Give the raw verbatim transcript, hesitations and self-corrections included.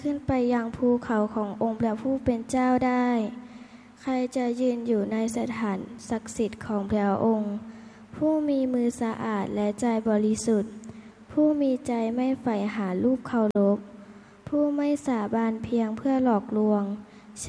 ขึ้นไปยังภูเขาขององค์พระผู้เป็นเจ้าได้ใครจะยืนอยู่ในสถานศักดิ์สิทธิ์ของพระองค์ผู้มีมือสะอาดและใจบริสุทธิ์ผู้มีใจไม่ใฝ่หารูปเคารพผู้ไม่สาบานเพียงเพื่อหลอกลวง